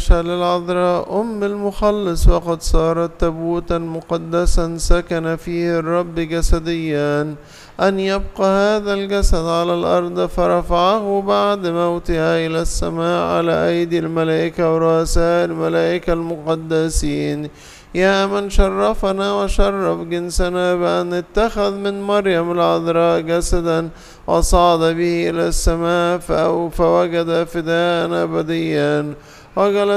تشهد للعذراء أم المخلص وقد صارت تابوتا مقدسا سكن فيه الرب جسديا أن يبقى هذا الجسد على الأرض، فرفعه بعد موتها إلى السماء على أيدي الملائكة ورؤساء الملائكة المقدسين. يا من شرفنا وشرف جنسنا بأن اتخذ من مريم العذراء جسدا وصعد به إلى السماء فوجد فداء أبديا وجلس